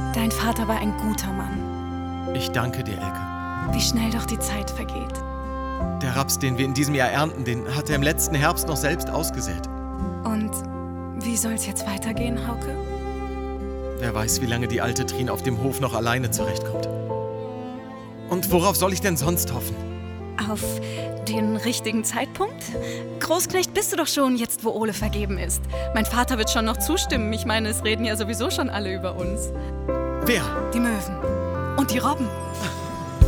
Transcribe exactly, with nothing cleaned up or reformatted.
Dein Vater war ein guter Mann. Ich danke dir, Elke. Wie schnell doch die Zeit vergeht. Der Raps, den wir in diesem Jahr ernten, den hat er im letzten Herbst noch selbst ausgesät. Und wie soll's jetzt weitergehen, Hauke? Wer weiß, wie lange die alte Trine auf dem Hof noch alleine zurechtkommt. Und worauf soll ich denn sonst hoffen? Auf den richtigen Zeitpunkt? Großknecht bist du doch schon, jetzt wo Ole vergeben ist. Mein Vater wird schon noch zustimmen. Ich meine, es reden ja sowieso schon alle über uns. Wer? Die Möwen. Und die Robben.